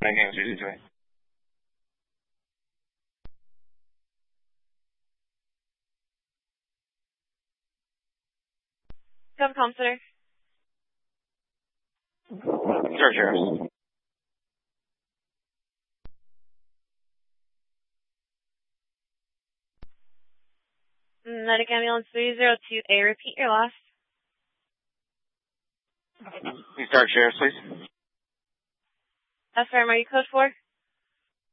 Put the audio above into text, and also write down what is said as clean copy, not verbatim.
Again, 323. Come center. Sure, Sheriff. Medic ambulance 302A, repeat your last. You start, Sheriff, please. Affirm, are you code 4?